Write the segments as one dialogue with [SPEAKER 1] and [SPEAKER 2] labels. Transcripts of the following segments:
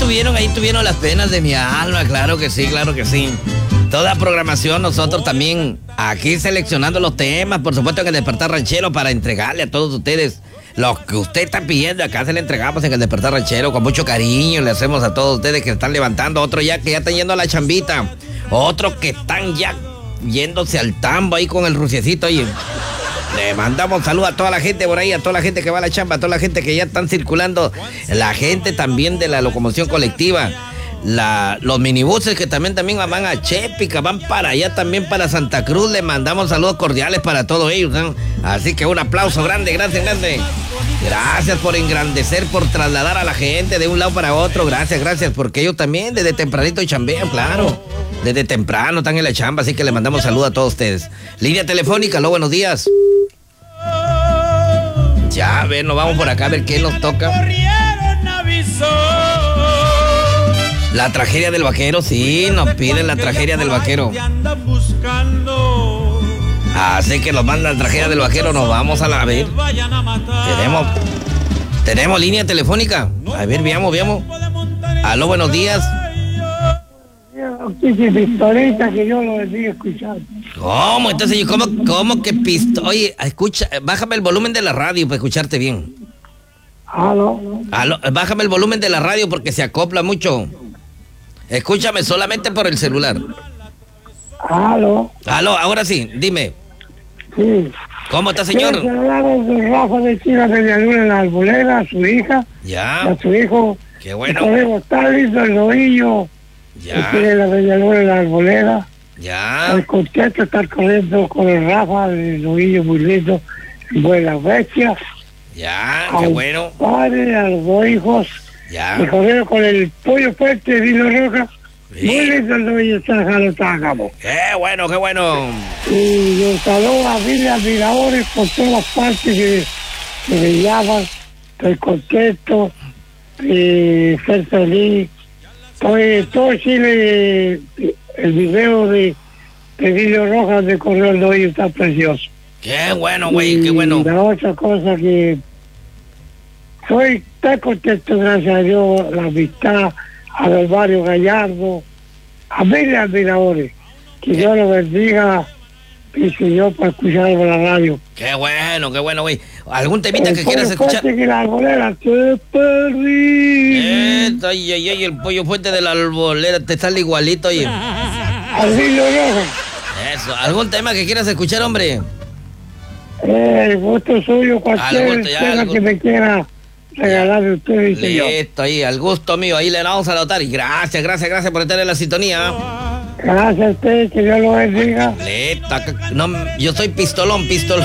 [SPEAKER 1] tuvieron las penas de mi alma, claro que sí, claro que sí. Toda programación, nosotros también aquí seleccionando los temas, por supuesto en el Despertar Ranchero para entregarle a todos ustedes lo que usted está pidiendo. Acá se le entregamos en el Despertar Ranchero con mucho cariño, le hacemos a todos ustedes que están levantando, otros ya que ya están yendo a la chambita, otros que están ya yéndose al tambo ahí con el ruciecito y le mandamos saludos a toda la gente por ahí, a toda la gente que va a la chamba, a toda la gente que ya están circulando, la gente también de la locomoción colectiva. Los minibuses que también van a Chepica, van para allá también para Santa Cruz, le mandamos saludos cordiales para todos ellos, ¿no? Así que un aplauso grande. Gracias por engrandecer, por trasladar a la gente de un lado para otro, gracias, porque ellos también desde tempranito chambean, claro, desde temprano están en la chamba, así que le mandamos saludos a todos ustedes. Línea telefónica, aló, buenos días. Ya, a ver, nos vamos por acá a ver qué nos toca. La tragedia del vaquero, sí, nos piden la tragedia del vaquero. Así que nos mandan la tragedia del vaquero, nos vamos a la ver. Tenemos línea telefónica. A ver, veamos. Aló, buenos días.
[SPEAKER 2] Pistolita que yo lo decía escuchar.
[SPEAKER 1] ¿Cómo? Entonces, ¿cómo que pistola? Oye, escucha, bájame el volumen de la radio para escucharte bien.
[SPEAKER 2] Aló,
[SPEAKER 1] bájame el volumen de la radio porque se acopla mucho. Escúchame solamente por el celular.
[SPEAKER 2] Aló,
[SPEAKER 1] ahora sí, dime.
[SPEAKER 2] sí.
[SPEAKER 1] ¿Cómo está, señor?
[SPEAKER 2] Quiero hablar de Rafa de China de Villaluna en la Arboleda, a su hija.
[SPEAKER 1] Ya.
[SPEAKER 2] A su hijo.
[SPEAKER 1] Qué bueno.
[SPEAKER 2] Está listo el novillo.
[SPEAKER 1] Ya.
[SPEAKER 2] Que tiene la Villaluna en la Arboleda.
[SPEAKER 1] Ya.
[SPEAKER 2] El contento estar corriendo con el Rafa, el novillo muy lindo, buenas bestias.
[SPEAKER 1] Ya, qué bueno.
[SPEAKER 2] Padre, a los dos hijos.
[SPEAKER 1] Ya.
[SPEAKER 2] Y corrieron con el pollo fuerte de Vino Roca.
[SPEAKER 1] Sí.
[SPEAKER 2] Muy lindo el novillo está a cabo.
[SPEAKER 1] Qué bueno.
[SPEAKER 2] Y yo saludo a miles de admiradores por todas partes que me llaman. Estoy contento, ser feliz. Todo Chile, el video de Vino Rojas de Correo del Novillo está precioso.
[SPEAKER 1] Qué bueno, güey, qué bueno.
[SPEAKER 2] Y la otra cosa que soy tan contento, gracias a Dios, la amistad, a los Barrio Gallardo, a miles de admiradores. Que Dios los bendiga, y Señor, para escuchar por la radio.
[SPEAKER 1] Qué bueno, güey. ¿Algún temita que quieras escuchar?
[SPEAKER 2] Que la arbolera te perdí.
[SPEAKER 1] Ay, el pollo fuerte de la arbolera te sale igualito, oye.
[SPEAKER 2] Al Vino Rojas.
[SPEAKER 1] Eso, ¿algún tema que quieras escuchar, hombre?
[SPEAKER 2] El gusto suyo, cualquier tema que me quiera regalar de usted, dice yo.
[SPEAKER 1] Listo, ahí, al gusto mío, ahí le vamos a anotar. Y gracias por estar en la sintonía.
[SPEAKER 2] Gracias a usted, que Dios lo bendiga.
[SPEAKER 1] Listo, no, yo soy pistolón. Estos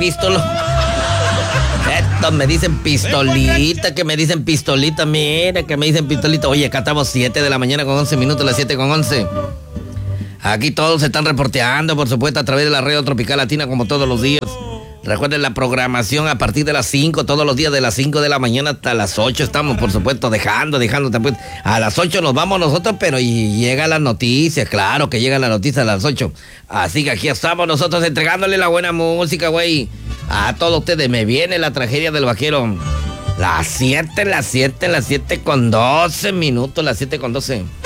[SPEAKER 1] me dicen pistolita, mira, que me dicen pistolita. Oye, acá estamos 7 de la mañana con 11 minutos, las 7:11. Aquí todos se están reporteando, por supuesto, a través de la radio Tropical Latina, como todos los días. Recuerden la programación a partir de las 5, todos los días de las 5 de la mañana hasta las 8 estamos, por supuesto, dejando. A las 8 nos vamos nosotros, pero y llega la noticia, claro que llega la noticia a las 8. Así que aquí estamos nosotros entregándole la buena música, güey. A todos ustedes, me viene la tragedia del vaquero. Las 7 con 12 minutos, las 7:12.